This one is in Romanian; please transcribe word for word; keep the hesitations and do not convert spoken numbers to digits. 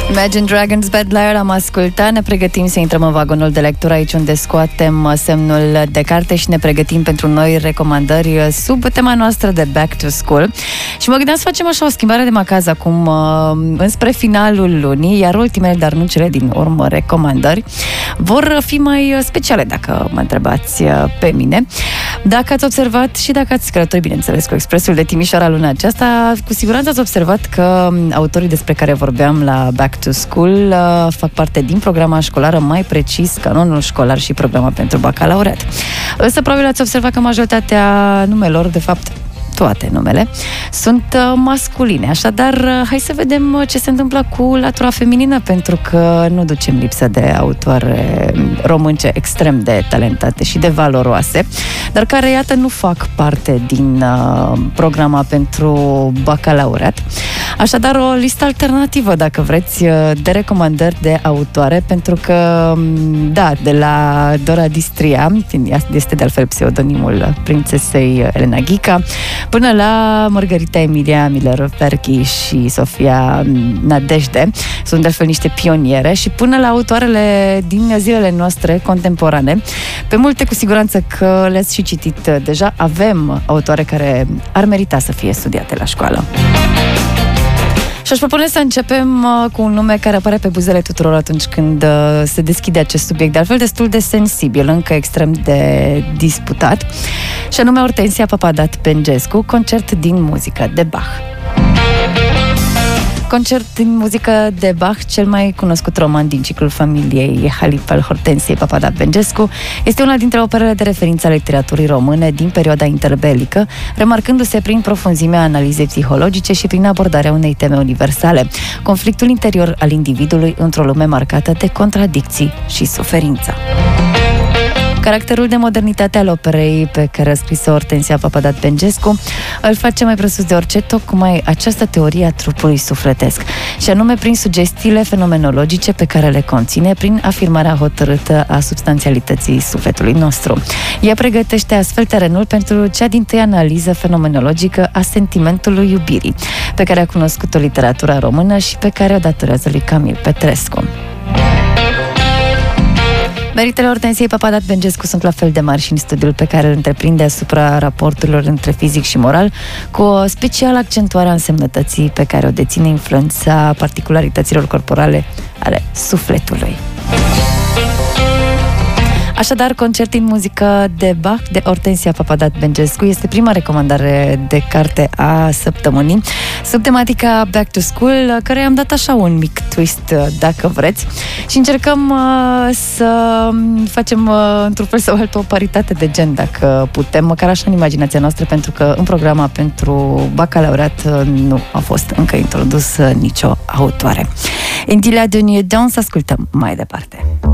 Imagine Dragons, Bad Liar am ascultat. Ne pregătim să intrăm în vagonul de lectură, aici unde scoatem semnul de carte și ne pregătim pentru noi recomandări sub tema noastră de Back to School. Și mă gândeam să facem așa o schimbare de macaz acum înspre finalul lunii, iar ultimele, dar nu cele din urmă, recomandări vor fi mai speciale, dacă mă întrebați pe mine. Dacă ați observat și dacă ați călătorit, bineînțeles, cu Expresul de Timișoara luna aceasta, cu siguranță ați observat că autorii despre care vorbeam la Back to School uh, fac parte din programa școlară, mai precis canonul școlar și programa pentru bacalaureat. Însă probabil ați observat că majoritatea numelor, de fapt toate numele, sunt uh, masculine. Așadar, uh, hai să vedem uh, ce se întâmplă cu latura feminină, pentru că nu ducem lipsă de autoare românce extrem de talentate și de valoroase, dar care, iată, nu fac parte din uh, programa pentru bacalaureat. Așadar, o listă alternativă, dacă vreți, de recomandări de autoare, pentru că, da, de la Dora Distria, este de altfel pseudonimul prințesei Elena Ghica, până la Margarita Emilia Miller-Perchi și Sofia Nadejde, sunt de altfel niște pioniere, și până la autoarele din zilele noastre contemporane. Pe multe, cu siguranță că le-ați și citit deja, avem autoare care ar merita să fie studiate la școală. Și aș propune să începem uh, cu un nume care apare pe buzele tuturor atunci când uh, se deschide acest subiect, de altfel destul de sensibil, încă extrem de disputat, și anume Hortensia Papadat-Bengescu, concert din muzică de Bach. Concert din muzică de Bach, cel mai cunoscut roman din ciclul familiei Halip al Hortensiei Papadat-Bengescu, este una dintre operele de referință a literaturii române din perioada interbelică, remarcându-se prin profunzimea analizei psihologice și prin abordarea unei teme universale, conflictul interior al individului într-o lume marcată de contradicții și suferință. Caracterul de modernitate al operei pe care a scris-o Hortensia Papadat-Bengescu îl face mai presus de orice tocmai această teorie a trupului sufletesc, și anume prin sugestiile fenomenologice pe care le conține, prin afirmarea hotărâtă a substanțialității sufletului nostru. Ea pregătește astfel terenul pentru cea dintâi analiză fenomenologică a sentimentului iubirii, pe care a cunoscut-o literatura română și pe care o datorează lui Camil Petrescu. Meritele Hortensiei Papadat-Bengescu sunt la fel de mari și în studiul pe care îl întreprinde asupra raporturilor între fizic și moral, cu o specială accentuare a însemnătății pe care o deține influența particularităților corporale ale sufletului. Așadar, concert în muzică de Bach de Hortensia Papadat-Bengescu este prima recomandare de carte a săptămânii, sub tematica Back to School, care am dat așa un mic twist, dacă vreți, și încercăm uh, să facem uh, într-un fel sau altul o paritate de gen, dacă putem, măcar așa în imaginația noastră, pentru că în programa pentru bacalaureat uh, nu a fost încă introdus uh, nicio autoare. Indila de Nuit, să ascultăm mai departe.